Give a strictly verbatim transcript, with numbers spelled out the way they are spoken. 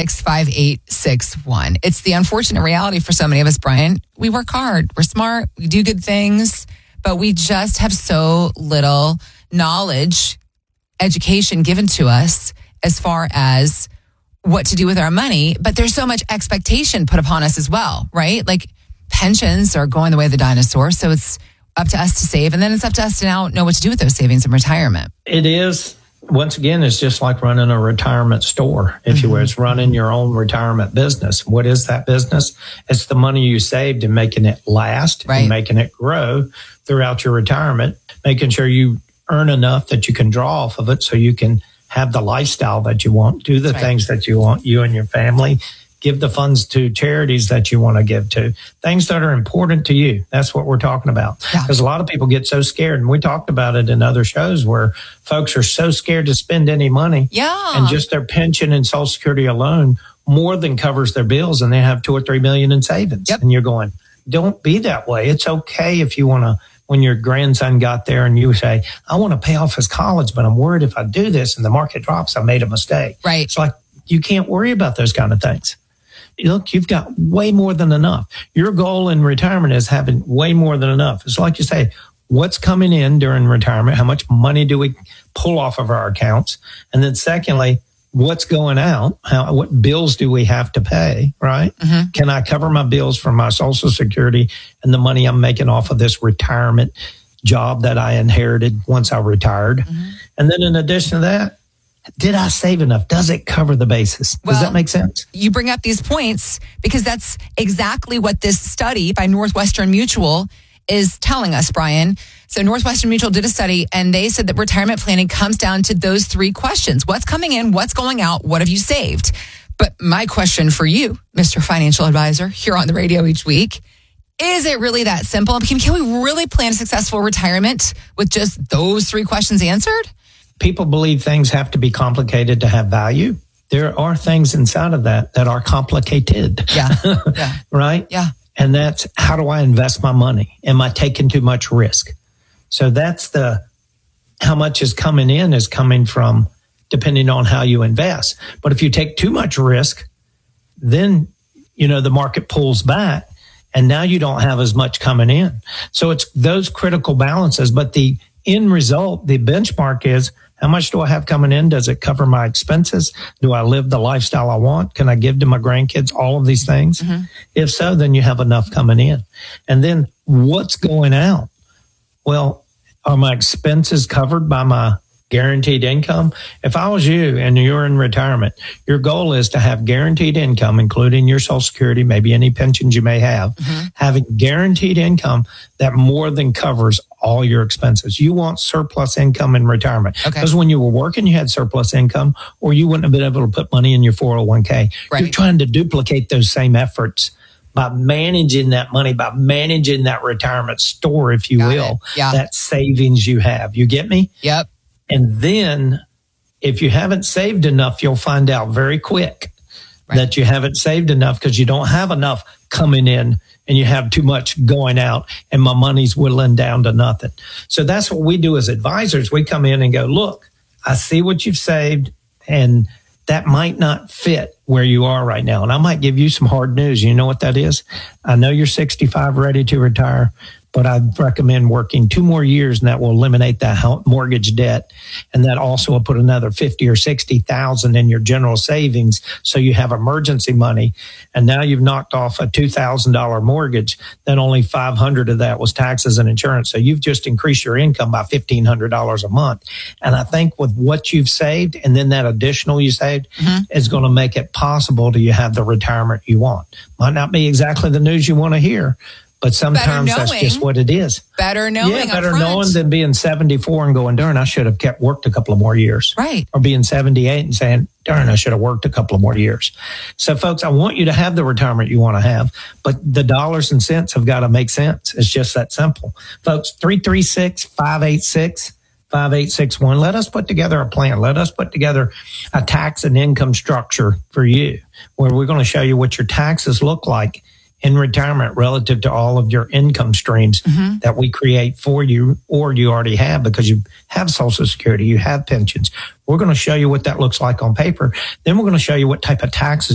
six, five eight six one. It's the unfortunate reality for so many of us, Brian. We work hard. We're smart. We do good things, but we just have so little knowledge, education given to us as far as what to do with our money. But there's so much expectation put upon us as well, right? Like pensions are going the way of the dinosaur. So it's up to us to save. And then it's up to us to now know what to do with those savings in retirement. It is. Once again, it's just like running a retirement store, if mm-hmm. you will. It's running your own retirement business. What is that business? It's the money you saved and making it last right. and making it grow throughout your retirement, making sure you earn enough that you can draw off of it so you can have the lifestyle that you want, do the That's things right. that you want, you and your family, give the funds to charities that you want to give to, things that are important to you. That's what we're talking about. Because yeah. a lot of people get so scared, and we talked about it in other shows where folks are so scared to spend any money. Yeah. And just their pension and Social Security alone more than covers their bills, and they have two or three million in savings. Yep. And you're going, don't be that way. It's okay if you want to, when your grandson got there and you say, I want to pay off his college, but I'm worried if I do this and the market drops, I made a mistake. Right. It's like, you can't worry about those kind of things. Look, you've got way more than enough. Your goal in retirement is having way more than enough. It's like you say, what's coming in during retirement? How much money do we pull off of our accounts? And then secondly, what's going out? How, what bills do we have to pay, right? Mm-hmm. Can I cover my bills from my Social Security and the money I'm making off of this retirement job that I inherited once I retired? Mm-hmm. And then in addition to that, did I save enough? Does it cover the basis? Does well, that make sense? You bring up these points because that's exactly what this study by Northwestern Mutual is telling us, Brian. So Northwestern Mutual did a study, and they said that retirement planning comes down to those three questions. What's coming in? What's going out? What have you saved? But my question for you, Mister Financial Advisor, here on the radio each week, is it really that simple? Can, can we really plan a successful retirement with just those three questions answered? People believe things have to be complicated to have value. There are things inside of that that are complicated. Yeah. yeah. Right? Yeah. And that's, how do I invest my money? Am I taking too much risk? So that's the, how much is coming in is coming from depending on how you invest. But if you take too much risk, then, you know, the market pulls back and now you don't have as much coming in. So it's those critical balances. But the end result, the benchmark is, how much do I have coming in? Does it cover my expenses? Do I live the lifestyle I want? Can I give to my grandkids all of these things? Mm-hmm. If so, then you have enough coming in. And then what's going out? Well, are my expenses covered by my guaranteed income? If I was you and you're in retirement, your goal is to have guaranteed income, including your Social Security, maybe any pensions you may have, mm-hmm. having guaranteed income that more than covers all your expenses. You want surplus income in retirement. Okay. Because when you were working, you had surplus income, or you wouldn't have been able to put money in your four oh one k. Right. You're trying to duplicate those same efforts by managing that money, by managing that retirement store, if you Got will, yeah. that savings you have. You get me? Yep. And then if you haven't saved enough, you'll find out very quick right. that you haven't saved enough because you don't have enough coming in and you have too much going out and my money's whittling down to nothing. So that's what we do as advisors. We come in and go, look, I see what you've saved and that might not fit where you are right now. And I might give you some hard news. You know what that is? I know you're sixty-five, ready to retire, but I'd recommend working two more years and that will eliminate that mortgage debt. And that also will put another fifty or sixty thousand in your general savings. So you have emergency money. And now you've knocked off a two thousand dollars mortgage. Then only five hundred of that was taxes and insurance. So you've just increased your income by fifteen hundred dollars a month. And I think with what you've saved and then that additional you saved mm-hmm. is going to make it possible to you have the retirement you want. Might not be exactly the news you want to hear, but sometimes that's just what it is. Better knowing. Yeah, better knowing than being seventy-four and going, darn, I should have kept worked a couple of more years. Right. Or being seventy-eight and saying, darn, I should have worked a couple of more years. So, folks, I want you to have the retirement you want to have, but the dollars and cents have got to make sense. It's just that simple. Folks, three three six, five eight six, five eight six one. Let us put together a plan. Let us put together a tax and income structure for you where we're going to show you what your taxes look like in retirement relative to all of your income streams mm-hmm. that we create for you or you already have because you have Social Security, you have pensions. We're going to show you what that looks like on paper. Then we're going to show you what type of taxes